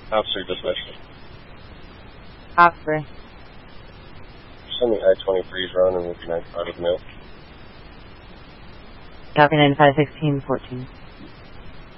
Officer dismissed. Officer. Sending I-23s around and will be 95 of the mail. Copy 951614.